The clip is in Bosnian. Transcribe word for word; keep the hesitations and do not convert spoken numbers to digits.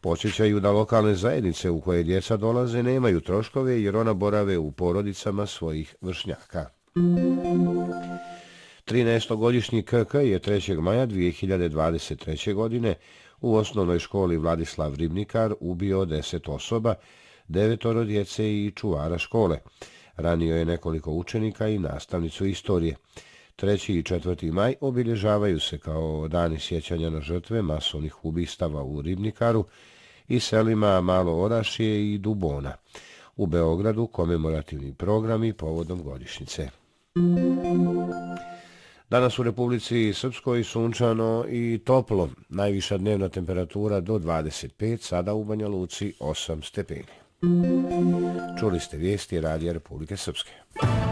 Podsjećaju da lokalne zajednice u koje djeca dolaze nemaju troškove jer ona borave u porodicama svojih vršnjaka. trinaestogodišnji K K je trećeg maja dvije hiljade dvadeset treće. godine u osnovnoj školi Vladislav Ribnikar ubio deset osoba, devetoro djece i čuvara škole. Ranio je nekoliko učenika i nastavnicu istorije. treći i četvrti maj obilježavaju se kao dani sjećanja na žrtve masovnih ubistava u Ribnikaru i selima Malo Orašje i Dubona. U Beogradu komemorativni programi povodom godišnjice. Danas u Republici Srpskoj sunčano i toplo. Najviša dnevna temperatura do dvadeset pet, sada u Banja Luci osam stepeni. Čuli ste vijesti Radija Republike Srpske.